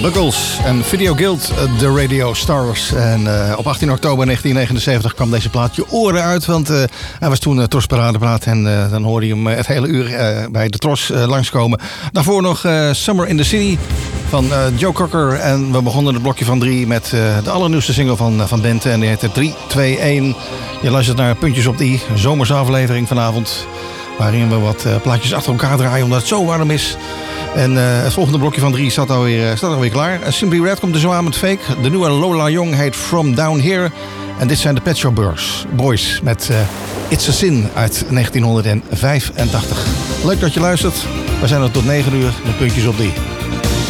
Buggles en Video Guild, de Radio Stars. En op 18 oktober 1979 kwam deze plaat je oren uit. Want hij was toen Tros Paradeplaat. En dan hoorde je hem het hele uur bij de Tros langskomen. Daarvoor nog Summer in the City van Joe Cocker. En we begonnen het blokje van 3 met de allernieuwste single van Bente. En die heette 3, 2, 1. Je luistert naar Puntjes op de i. Een zomerse aflevering vanavond. Waarin we wat plaatjes achter elkaar draaien omdat het zo warm is. En het volgende blokje van 3 staat alweer klaar. Simply Red komt er zo aan met Fake. De nieuwe Lola Young heet From Down Here. En dit zijn de Pet Shop Boys met It's a Sin uit 1985. Leuk dat je luistert. We zijn er tot 9 uur met Puntjes op 3.